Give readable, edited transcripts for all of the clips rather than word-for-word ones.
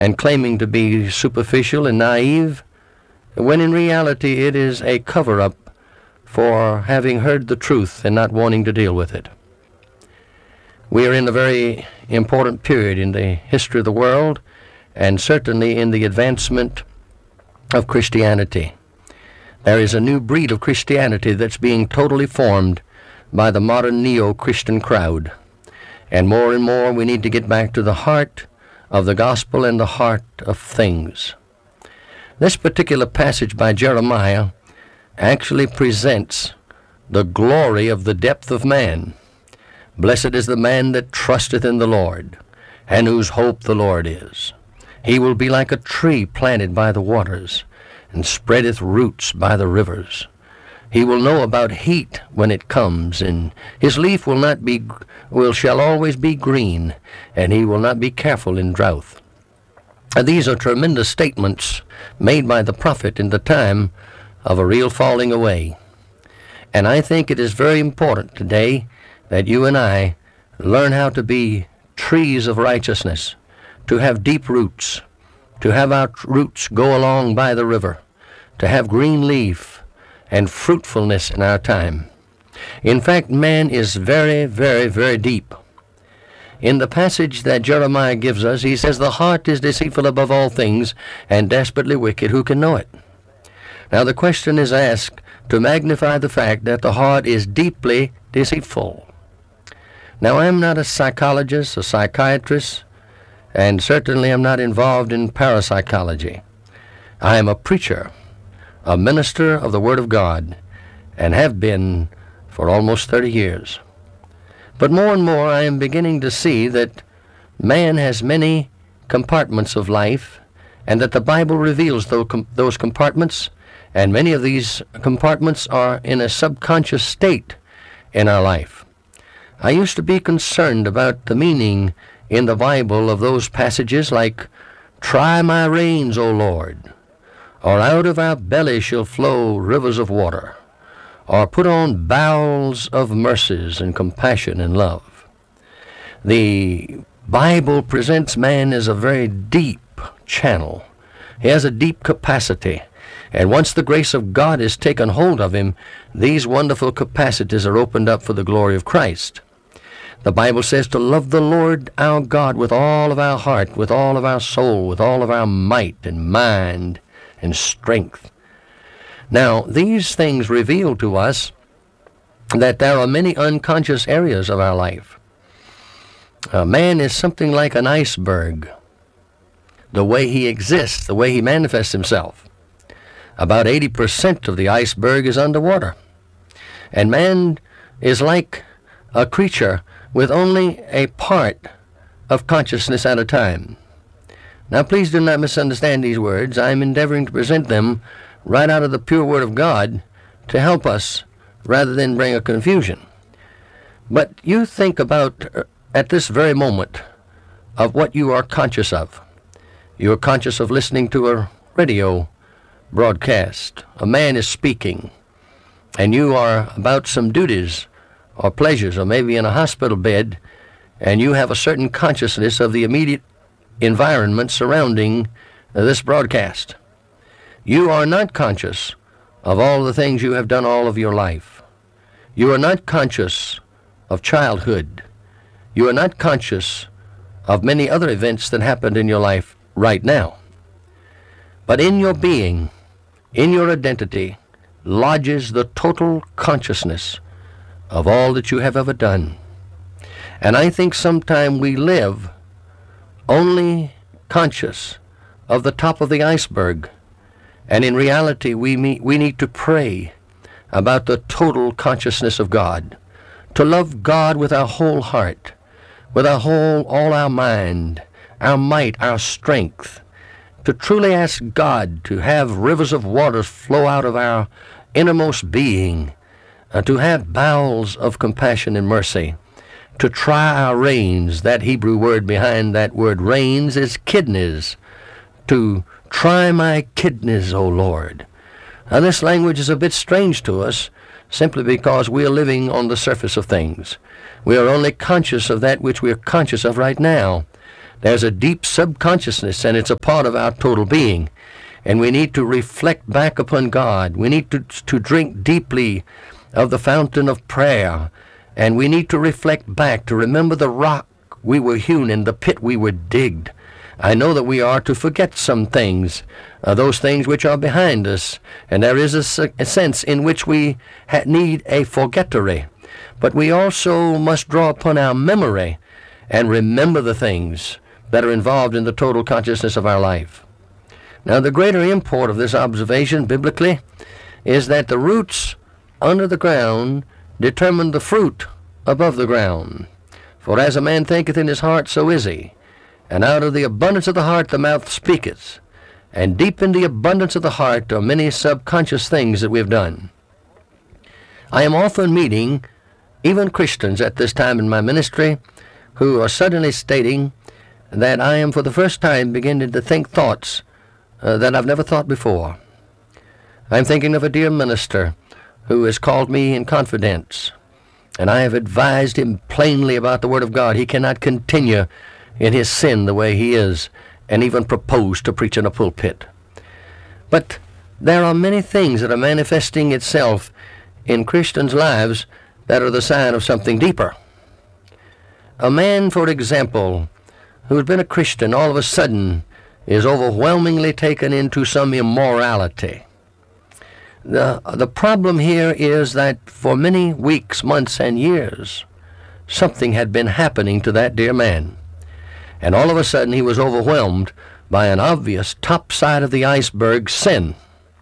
and claiming to be superficial and naive, when in reality it is a cover-up for having heard the truth and not wanting to deal with it. We are in a very important period in the history of the world, and certainly in the advancement of Christianity. There is a new breed of Christianity that's being totally formed by the modern neo-Christian crowd. And more we need to get back to the heart of the gospel and the heart of things. This particular passage by Jeremiah actually presents the glory of the depth of man. Blessed is the man that trusteth in the Lord, and whose hope the Lord is. He will be like a tree planted by the waters, and spreadeth roots by the rivers. He will know about heat when it comes, and his leaf shall always be green, and he will not be careful in drought. These are tremendous statements made by the prophet in the time of a real falling away. And I think it is very important today that you and I learn how to be trees of righteousness, to have deep roots, to have our roots go along by the river, to have green leaf and fruitfulness in our time. In fact, man is very, very, very deep. In the passage that Jeremiah gives us, he says, the heart is deceitful above all things and desperately wicked. Who can know it? Now the question is asked to magnify the fact that the heart is deeply deceitful. Now, I am not a psychologist, a psychiatrist, and certainly am not involved in parapsychology. I am a preacher, a minister of the Word of God, and have been for almost 30 years. But more and more I am beginning to see that man has many compartments of life, and that the Bible reveals those compartments, and many of these compartments are in a subconscious state in our life. I used to be concerned about the meaning in the Bible of those passages like, try my reins, O Lord, or out of our belly shall flow rivers of water, or put on bowels of mercies and compassion and love. The Bible presents man as a very deep channel. He has a deep capacity, and once the grace of God is taken hold of him, these wonderful capacities are opened up for the glory of Christ. The Bible says to love the Lord our God with all of our heart, with all of our soul, with all of our might and mind and strength. Now, these things reveal to us that there are many unconscious areas of our life. Man is something like an iceberg. The way he exists, the way he manifests himself. About 80% of the iceberg is underwater. And man is like a creature with only a part of consciousness at a time. Now, please do not misunderstand these words. I am endeavoring to present them right out of the pure Word of God to help us rather than bring a confusion. But you think about, at this very moment, of what you are conscious of. You are conscious of listening to a radio broadcast. A man is speaking, and you are about some duties or pleasures, or maybe in a hospital bed, and you have a certain consciousness of the immediate environment surrounding this broadcast. You are not conscious of all the things you have done all of your life. You are not conscious of childhood. You are not conscious of many other events that happened in your life right now. But in your being, in your identity, lodges the total consciousness of all that you have ever done. And I think sometime we live only conscious of the top of the iceberg, and in reality we need to pray about the total consciousness of God, to love God with our whole heart, with all our mind, our might, our strength, to truly ask God to have rivers of water flow out of our innermost being, to have bowels of compassion and mercy, to try our reins. That Hebrew word behind that word reins is kidneys. To try my kidneys, O Lord. Now this language is a bit strange to us simply because we are living on the surface of things. We are only conscious of that which we are conscious of right now. There's a deep subconsciousness, and it's a part of our total being. And we need to reflect back upon God. We need to drink deeply of the fountain of prayer. And we need to reflect back, to remember the rock we were hewn in, the pit we were digged. I know that we are to forget some things, those things which are behind us. And there is a sense in which we need a forgettery. But we also must draw upon our memory and remember the things that are involved in the total consciousness of our life. Now, the greater import of this observation, biblically, is that the roots under the ground determine the fruit above the ground. For as a man thinketh in his heart, so is he. And out of the abundance of the heart the mouth speaketh. And deep in the abundance of the heart are many subconscious things that we have done. I am often meeting even Christians at this time in my ministry who are suddenly stating that I am for the first time beginning to think thoughts that I've never thought before. I'm thinking of a dear minister who has called me in confidence, and I have advised him plainly about the Word of God. He cannot continue in his sin the way he is, and even propose to preach in a pulpit. But there are many things that are manifesting itself in Christians' lives that are the sign of something deeper. A man, for example, who has been a Christian, all of a sudden is overwhelmingly taken into some immorality. The problem here is that for many weeks, months, and years, something had been happening to that dear man. And all of a sudden he was overwhelmed by an obvious top side of the iceberg sin.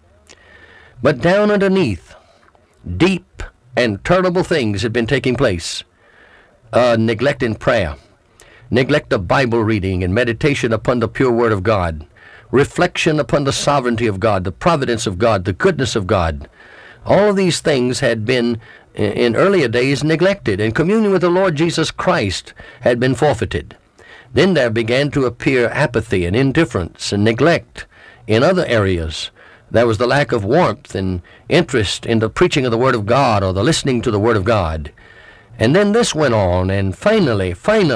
But down underneath, deep and terrible things had been taking place. Neglect in prayer, neglect of Bible reading and meditation upon the pure Word of God, reflection upon the sovereignty of God, the providence of God, the goodness of God. All of these things had been, in earlier days, neglected, and communion with the Lord Jesus Christ had been forfeited. Then there began to appear apathy and indifference and neglect in other areas. There was the lack of warmth and interest in the preaching of the Word of God or the listening to the Word of God. And then this went on, and finally,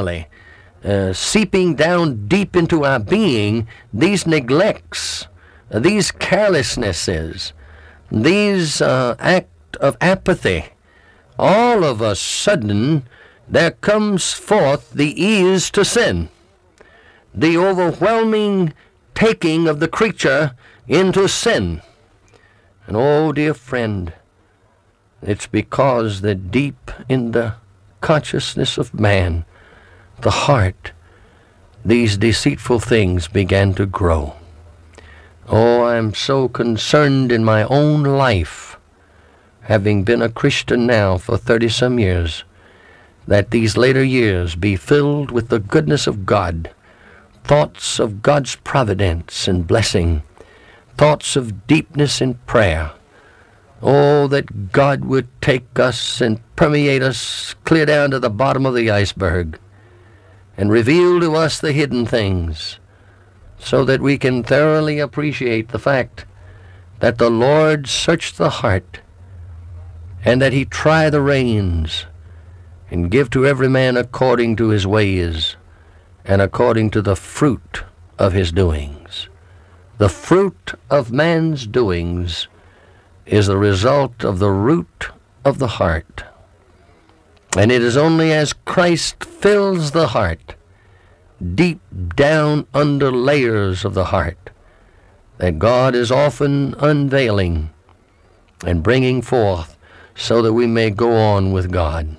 seeping down deep into our being, these neglects, these carelessnesses, these acts of apathy, all of a sudden there comes forth the ease to sin, the overwhelming taking of the creature into sin. And oh, dear friend, it's because that deep in the consciousness of man, the heart, these deceitful things began to grow. Oh, I'm so concerned in my own life, having been a Christian now for 30-some years, that these later years be filled with the goodness of God, thoughts of God's providence and blessing, thoughts of deepness in prayer. Oh, that God would take us and permeate us clear down to the bottom of the iceberg and reveal to us the hidden things, so that we can thoroughly appreciate the fact that the Lord searched the heart, and that He try the reins, and give to every man according to his ways, and according to the fruit of his doings. The fruit of man's doings is the result of the root of the heart. And it is only as Christ fills the heart, deep down under layers of the heart, that God is often unveiling and bringing forth so that we may go on with God.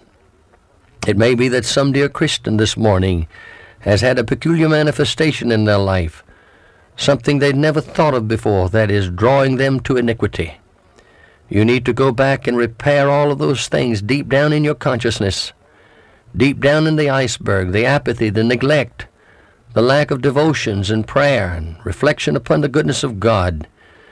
It may be that some dear Christian this morning has had a peculiar manifestation in their life, something they'd never thought of before that is drawing them to iniquity. You need to go back and repair all of those things deep down in your consciousness, deep down in the iceberg, the apathy, the neglect, the lack of devotions and prayer and reflection upon the goodness of God,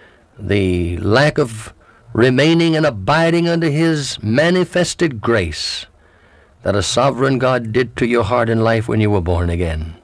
the lack of remaining and abiding under His manifested grace that a sovereign God did to your heart and life when you were born again.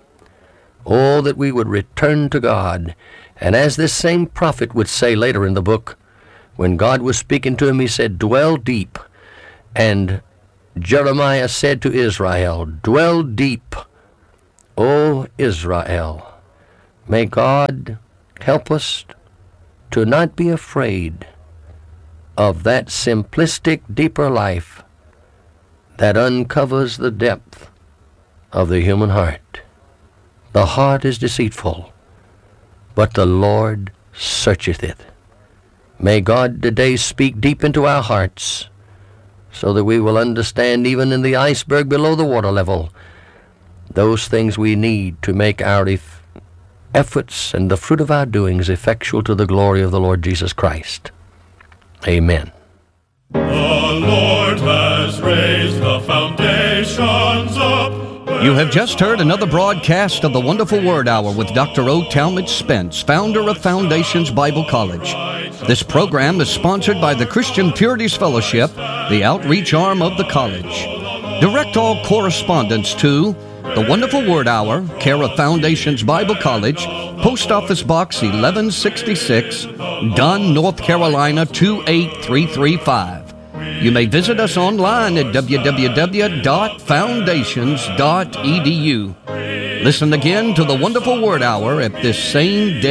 Oh, that we would return to God. And as this same prophet would say later in the book, when God was speaking to him, He said, "Dwell deep." And Jeremiah said to Israel, "Dwell deep, O Israel, may God help us to not be afraid of that simplistic, deeper life that uncovers the depth of the human heart. The heart is deceitful, but the Lord searcheth it. May God today speak deep into our hearts so that we will understand, even in the iceberg below the water level, those things we need to make our efforts and the fruit of our doings effectual to the glory of the Lord Jesus Christ. Amen. The Lord has raised the foundations up. You have just heard another broadcast of the Wonderful Word Hour with Dr. O. Talmadge Spence, founder of Foundations Bible College. This program is sponsored by the Christian Purities Fellowship, the outreach arm of the college. Direct all correspondence to The Wonderful Word Hour, care of Foundations Bible College, Post Office Box 1166, Dunn, North Carolina 28335. You may visit us online at www.foundations.edu. Listen again to The Wonderful Word Hour at this same day.